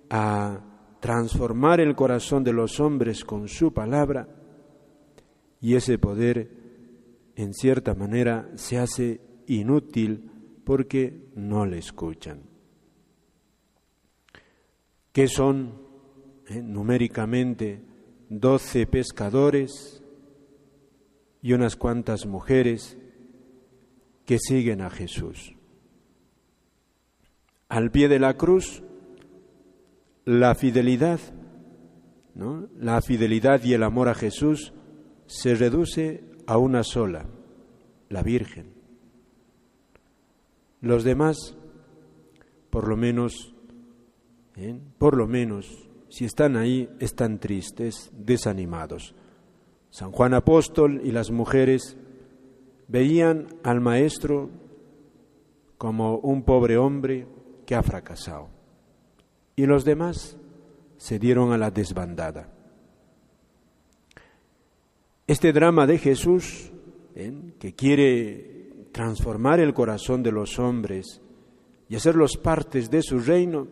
a transformar el corazón de los hombres con su palabra, y ese poder, en cierta manera, se hace inútil porque no le escuchan. ¿Qué son? Numéricamente 12 pescadores y unas cuantas mujeres que siguen a Jesús. Al pie de la cruz, la fidelidad, ¿no? La fidelidad y el amor a Jesús se reduce a una sola, la Virgen. Los demás, por lo menos, si están ahí, están tristes, desanimados. San Juan Apóstol y las mujeres veían al Maestro como un pobre hombre que ha fracasado. Y los demás se dieron a la desbandada. Este drama de Jesús, que quiere transformar el corazón de los hombres y hacerlos partes de su reino,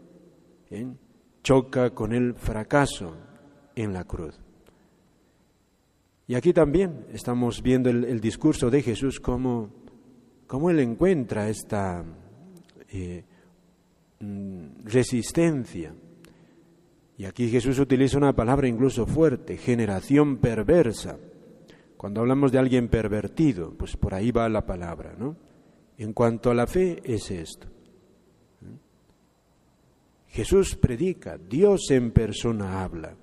choca con el fracaso en la cruz. Y aquí también estamos viendo el discurso de Jesús, cómo él encuentra esta resistencia. Y aquí Jesús utiliza una palabra incluso fuerte, generación perversa. Cuando hablamos de alguien pervertido, pues por ahí va la palabra, ¿no? En cuanto a la fe, es esto. Jesús predica, Dios en persona habla.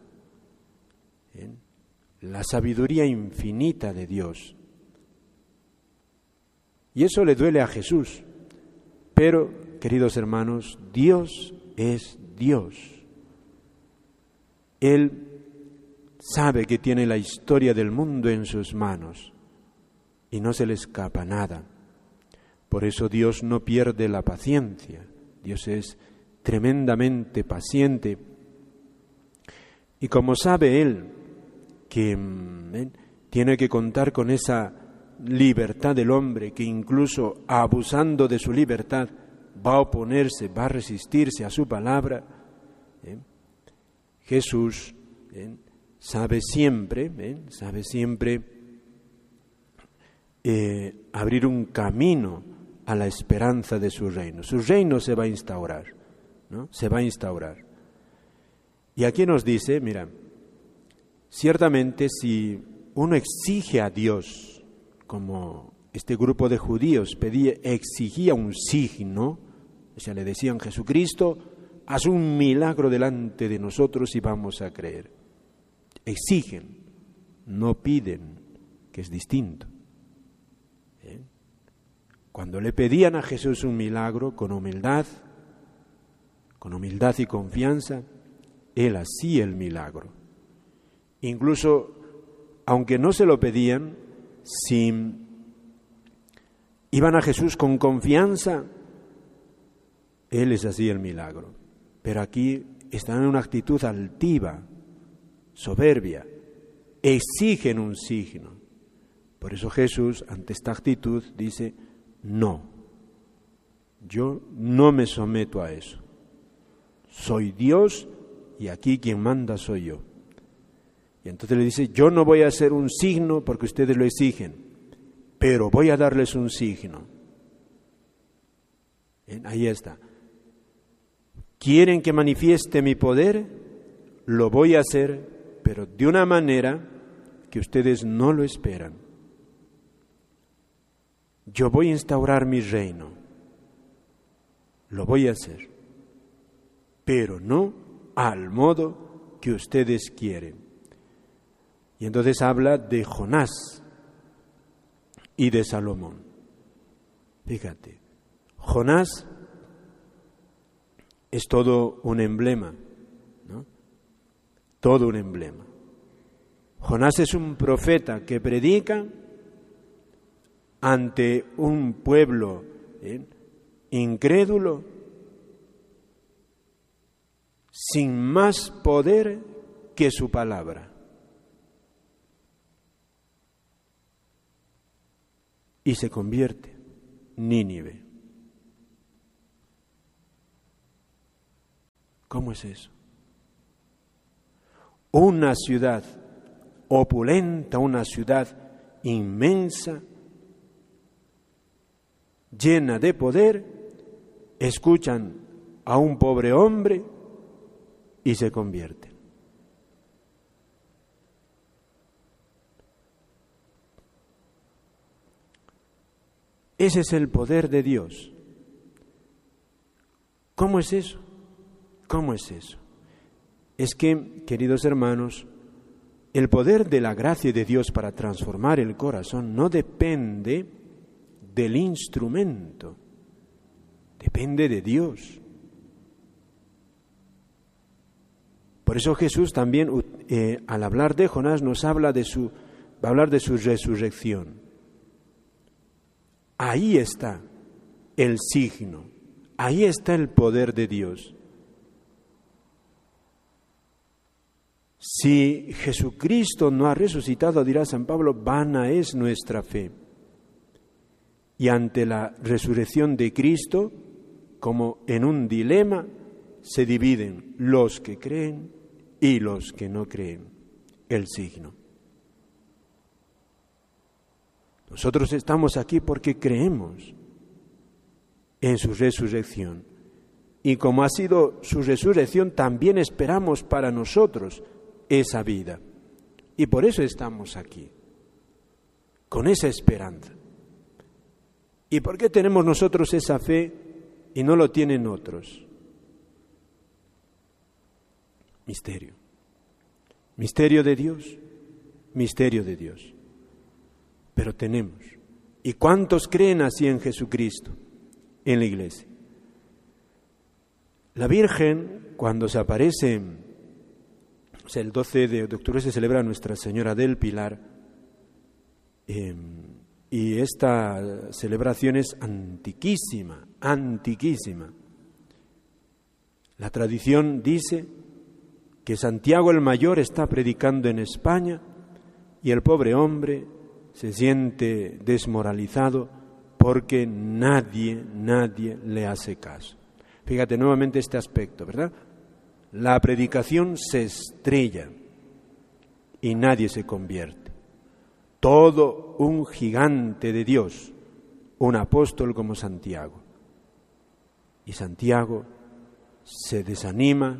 La sabiduría infinita de Dios. Y eso le duele a Jesús. Pero, queridos hermanos, Dios es Dios. Él sabe que tiene la historia del mundo en sus manos y no se le escapa nada. Por eso Dios no pierde la paciencia. Dios es tremendamente paciente. Y como sabe Él que tiene que contar con esa libertad del hombre, que incluso abusando de su libertad va a oponerse, va a resistirse a su palabra, Jesús sabe siempre abrir un camino a la esperanza de su reino. Su reino se va a instaurar, ¿no? Se va a instaurar. Y aquí nos dice, mira, ciertamente si uno exige a Dios, como este grupo de judíos exigía un signo, o sea, le decían, Jesucristo, haz un milagro delante de nosotros y vamos a creer. Exigen, no piden, que es distinto. Cuando le pedían a Jesús un milagro con humildad y confianza, Él hacía el milagro. Incluso, aunque no se lo pedían, si iban a Jesús con confianza, Él les hacía el milagro. Pero aquí están en una actitud altiva, soberbia, exigen un signo. Por eso Jesús, ante esta actitud, dice, no, yo no me someto a eso. Soy Dios y aquí quien manda soy yo. Y entonces le dice, yo no voy a hacer un signo porque ustedes lo exigen, pero voy a darles un signo. Ahí está. ¿Quieren que manifieste mi poder? Lo voy a hacer, pero de una manera que ustedes no lo esperan. Yo voy a instaurar mi reino. Lo voy a hacer, pero no al modo que ustedes quieren. Y entonces habla de Jonás y de Salomón. Fíjate, Jonás es todo un emblema, ¿no? Todo un emblema. Jonás es un profeta que predica ante un pueblo incrédulo, sin más poder que su palabra. Y se convierte Nínive. ¿Cómo es eso? Una ciudad opulenta, una ciudad inmensa, llena de poder, escuchan a un pobre hombre y se convierten. Ese es el poder de Dios. ¿Cómo es eso? ¿Cómo es eso? Es que, queridos hermanos, el poder de la gracia de Dios para transformar el corazón no depende del instrumento, depende de Dios. Por eso Jesús también, al hablar de Jonás, nos habla va a hablar de su resurrección. Ahí está el signo, ahí está el poder de Dios. Si Jesucristo no ha resucitado, dirá San Pablo, vana es nuestra fe. Y ante la resurrección de Cristo, como en un dilema, se dividen los que creen y los que no creen. El signo. Nosotros estamos aquí porque creemos en su resurrección. Y como ha sido su resurrección, también esperamos para nosotros esa vida. Y por eso estamos aquí, con esa esperanza. ¿Y por qué tenemos nosotros esa fe y no lo tienen otros? Misterio. Misterio de Dios. Misterio de Dios. Pero tenemos. ¿Y cuántos creen así en Jesucristo, en la iglesia? La Virgen, cuando se aparece, o sea, el 12 de octubre se celebra Nuestra Señora del Pilar, y esta celebración es antiquísima, antiquísima. La tradición dice que Santiago el Mayor está predicando en España y el pobre hombre se siente desmoralizado porque nadie le hace caso. Fíjate nuevamente este aspecto, ¿verdad? La predicación se estrella y nadie se convierte. Todo un gigante de Dios, un apóstol como Santiago. Y Santiago se desanima,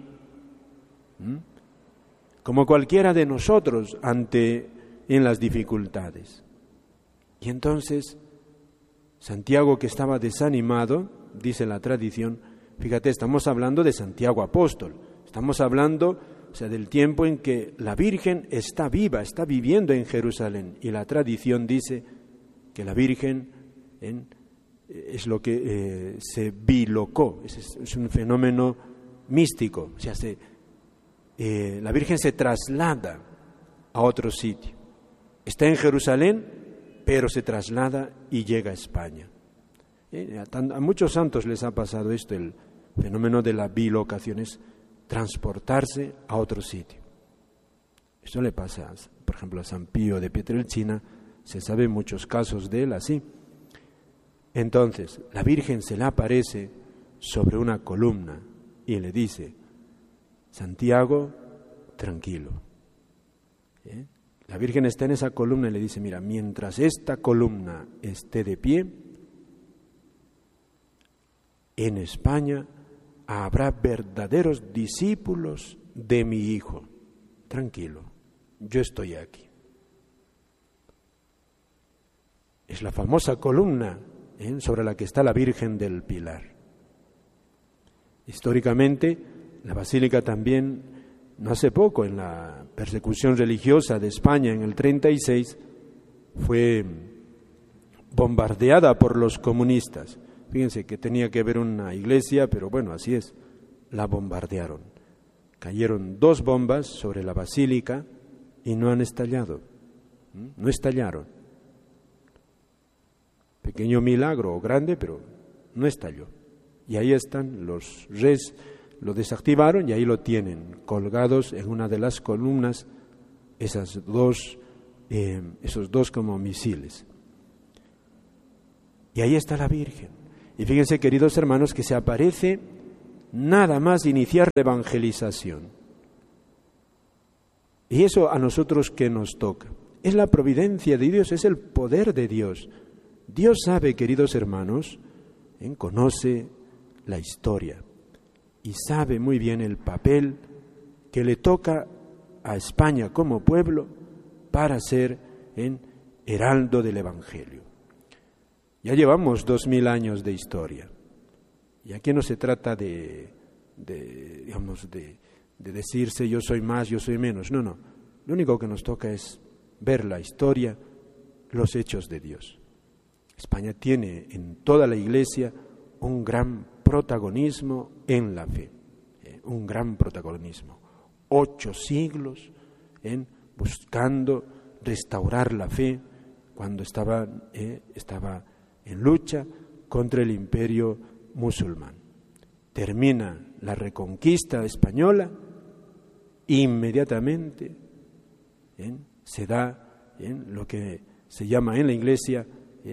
como cualquiera de nosotros en las dificultades. Y entonces, Santiago, que estaba desanimado, dice la tradición, fíjate, estamos hablando de Santiago apóstol, estamos hablando, del tiempo en que la Virgen está viva, está viviendo en Jerusalén, y la tradición dice que la Virgen es lo que se bilocó, es un fenómeno místico, la Virgen se traslada a otro sitio, está en Jerusalén, pero se traslada y llega a España. A muchos santos les ha pasado esto, el fenómeno de la bilocación, es transportarse a otro sitio. Esto le pasa, por ejemplo, a San Pío de Pietrelcina, se sabe muchos casos de él así. Entonces, la Virgen se le aparece sobre una columna y le dice, Santiago, tranquilo. La Virgen está en esa columna y le dice, mira, mientras esta columna esté de pie, en España habrá verdaderos discípulos de mi Hijo. Tranquilo, yo estoy aquí. Es la famosa columna sobre la que está la Virgen del Pilar. Históricamente, la Basílica también, no hace poco, en la persecución religiosa de España en el 36, fue bombardeada por los comunistas. Fíjense que tenía que haber una iglesia, pero bueno, así es, la bombardearon. Cayeron 2 bombas sobre la basílica y no han estallado, no estallaron. Pequeño milagro o grande, pero no estalló. Y ahí están los reyes, lo desactivaron y ahí lo tienen, colgados en una de las columnas, esos dos como misiles. Y ahí está la Virgen. Y fíjense, queridos hermanos, que se aparece nada más iniciar la evangelización. Y eso a nosotros que nos toca. Es la providencia de Dios, es el poder de Dios. Dios sabe, queridos hermanos, conoce la historia y sabe muy bien el papel que le toca a España como pueblo para ser heraldo del Evangelio. Ya llevamos 2000 años de historia y aquí no se trata de decirse yo soy más, yo soy menos. No. Lo único que nos toca es ver la historia, los hechos de Dios. España tiene en toda la Iglesia un gran protagonismo en la fe, un gran protagonismo. 8 siglos buscando restaurar la fe cuando estaba en lucha contra el imperio musulmán. Termina la reconquista española, inmediatamente se da lo que se llama en la Iglesia,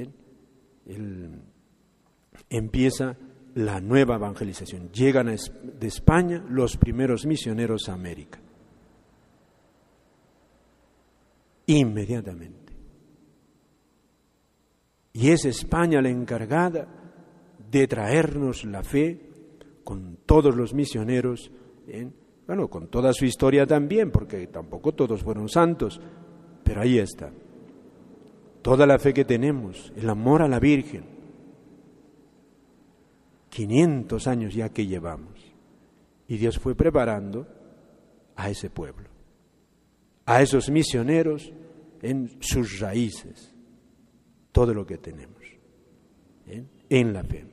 empieza la nueva evangelización. Llegan de España los primeros misioneros a América. Inmediatamente. Y es España la encargada de traernos la fe con todos los misioneros, con toda su historia también, porque tampoco todos fueron santos, pero ahí está. Toda la fe que tenemos, el amor a la Virgen, 500 años ya que llevamos, y Dios fue preparando a ese pueblo, a esos misioneros en sus raíces, todo lo que tenemos, en la fe.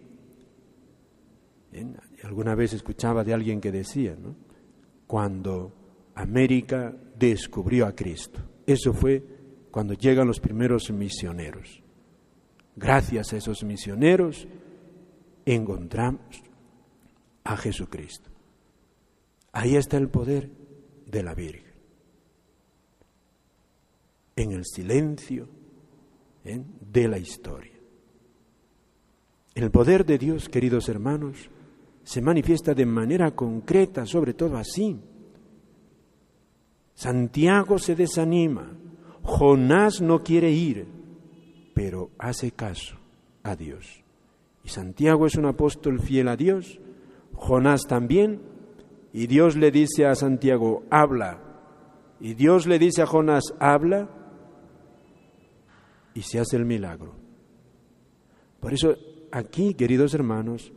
Alguna vez escuchaba de alguien que decía, cuando América descubrió a Cristo, eso fue cuando llegan los primeros misioneros. Gracias a esos misioneros encontramos a Jesucristo. Ahí está el poder de la Virgen. En el silencio de la historia. El poder de Dios, queridos hermanos, se manifiesta de manera concreta, sobre todo así. Santiago se desanima, Jonás no quiere ir, pero hace caso a Dios. Y Santiago es un apóstol fiel a Dios, Jonás también, y Dios le dice a Santiago, habla. Y Dios le dice a Jonás, habla, y se hace el milagro. Por eso aquí, queridos hermanos,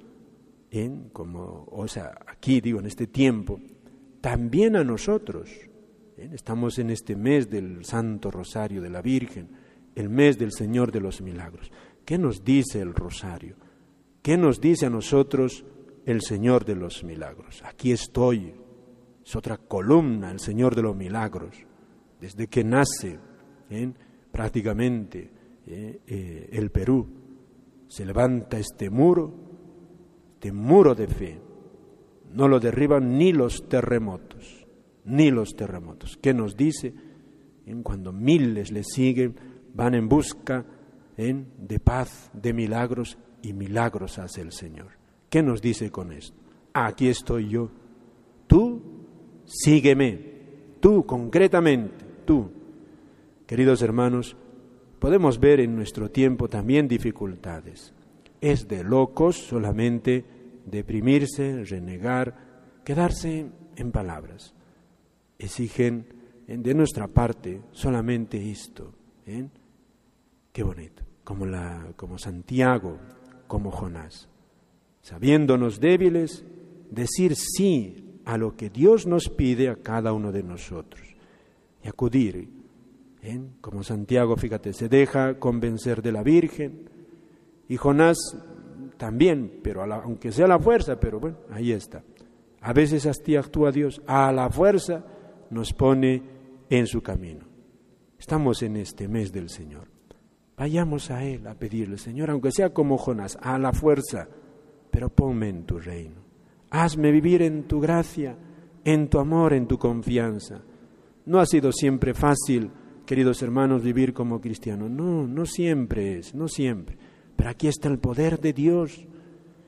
aquí digo, en este tiempo, también a nosotros, estamos en este mes del Santo Rosario de la Virgen, el mes del Señor de los Milagros. ¿Qué nos dice el Rosario? ¿Qué nos dice a nosotros el Señor de los Milagros? Aquí estoy, es otra columna, el Señor de los Milagros, desde que nace prácticamente el Perú, se levanta este muro de fe, no lo derriban ni los terremotos. ¿Qué nos dice? Cuando miles le siguen, van en busca de paz, de milagros, y milagros hace el Señor. ¿Qué nos dice con esto? Aquí estoy yo, tú sígueme, tú concretamente, tú. Queridos hermanos, podemos ver en nuestro tiempo también dificultades. Es de locos solamente deprimirse, renegar, quedarse en palabras. Exigen de nuestra parte solamente esto. Qué bonito, como Santiago, como Jonás. Sabiéndonos débiles, decir sí a lo que Dios nos pide a cada uno de nosotros. Y acudir, como Santiago, fíjate, se deja convencer de la Virgen, y Jonás también, pero aunque sea a la fuerza, pero bueno, ahí está. A veces así actúa Dios, a la fuerza nos pone en su camino. Estamos en este mes del Señor. Vayamos a Él a pedirle, Señor, aunque sea como Jonás, a la fuerza, pero ponme en tu reino. Hazme vivir en tu gracia, en tu amor, en tu confianza. No ha sido siempre fácil, queridos hermanos, vivir como cristianos. No siempre es, no siempre. Pero aquí está el poder de Dios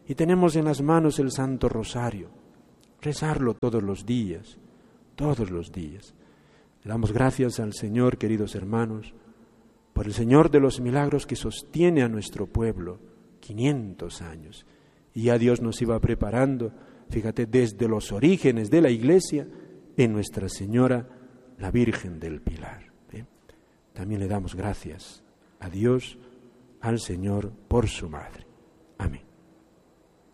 Y tenemos en las manos el Santo Rosario, rezarlo todos los días, todos los días. Le damos gracias al Señor, queridos hermanos, por el Señor de los milagros que sostiene a nuestro pueblo 500 años. Y ya Dios nos iba preparando, fíjate, desde los orígenes de la Iglesia, en Nuestra Señora, la Virgen del Pilar. También le damos gracias a Dios, al Señor, por su Madre. Amén.